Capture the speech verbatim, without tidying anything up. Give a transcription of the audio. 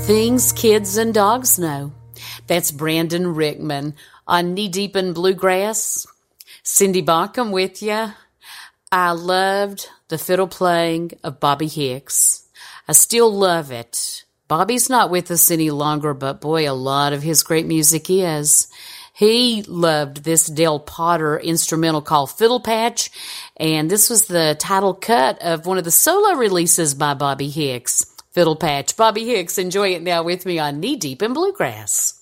Things Kids and Dogs Know. That's Brandon Rickman on Knee Deep in Bluegrass. Cindy Baucom with you. I loved the fiddle playing of Bobby Hicks. I still love it. Bobby's not with us any longer, but boy, a lot of his great music is. He loved this Del Potter instrumental called Fiddle Patch, and this was the title cut of one of the solo releases by Bobby Hicks. Fiddle Patch. Bobby Hicks, enjoy it now with me on Knee Deep in Bluegrass.